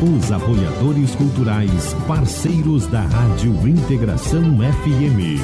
Os apoiadores culturais, parceiros da Rádio Integração FM.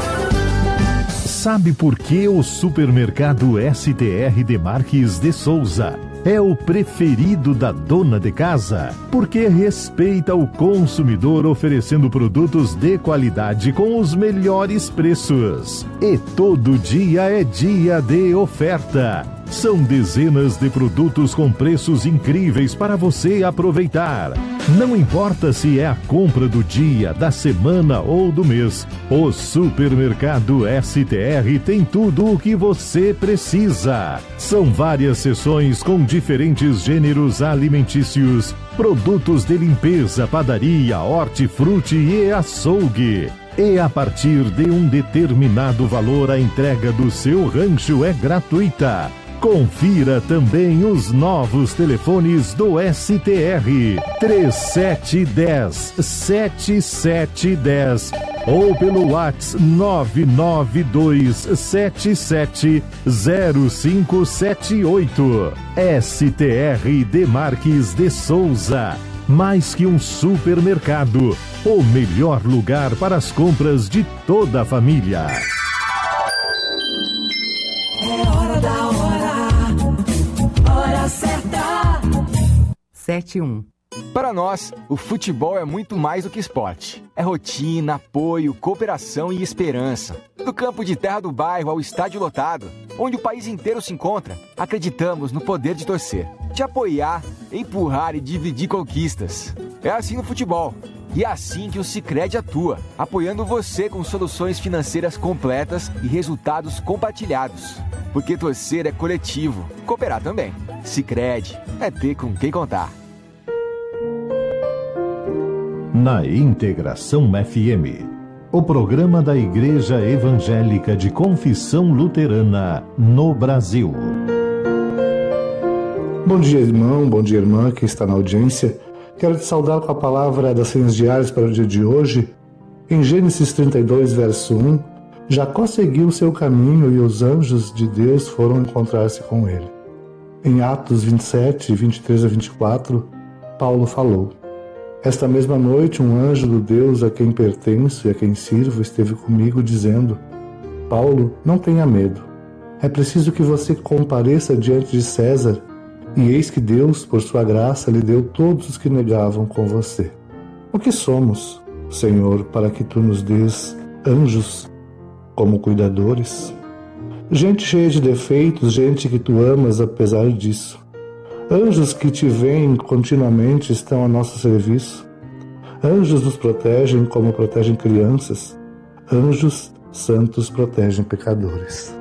Sabe por que o supermercado STR Demarques de Souza é o preferido da dona de casa? Porque respeita o consumidor, oferecendo produtos de qualidade com os melhores preços. E todo dia é dia de oferta. São dezenas de produtos com preços incríveis para você aproveitar. Não importa se é a compra do dia, da semana ou do mês, o supermercado STR tem tudo o que você precisa. São várias seções com diferentes gêneros alimentícios, produtos de limpeza, padaria, hortifruti e açougue. E a partir de um determinado valor, a entrega do seu rancho é gratuita. Confira também os novos telefones do STR: 3710-7710 ou pelo WhatsApp 992770578. STR Demarques de Souza. Mais que um supermercado, o melhor lugar para as compras de toda a família. É hora da hora certa. 7-1. Para nós, o futebol é muito mais do que esporte. É rotina, apoio, cooperação e esperança. Do campo de terra do bairro ao estádio lotado, onde o país inteiro se encontra, acreditamos no poder de torcer, de apoiar, empurrar e dividir conquistas. É assim no futebol. E é assim que o Sicredi atua, apoiando você com soluções financeiras completas e resultados compartilhados. Porque torcer é coletivo, cooperar também. Sicredi, é ter com quem contar. Na Integração FM, o programa da Igreja Evangélica de Confissão Luterana no Brasil. Bom dia, irmão, bom dia, irmã, que está na audiência. Quero te saudar com a palavra das cenas diárias para o dia de hoje. Em Gênesis 32, verso 1, Jacó seguiu seu caminho e os anjos de Deus foram encontrar-se com ele. Em Atos 27, 23 a 24, Paulo falou: Esta mesma noite um anjo do Deus a quem pertenço e a quem sirvo esteve comigo dizendo: Paulo, não tenha medo. É preciso que você compareça diante de César. E eis que Deus, por sua graça, lhe deu todos os que negavam com você. O que somos, Senhor, para que tu nos dês anjos como cuidadores? Gente cheia de defeitos, gente que tu amas apesar disso. Anjos que te veem continuamente estão a nosso serviço. Anjos nos protegem como protegem crianças. Anjos santos protegem pecadores.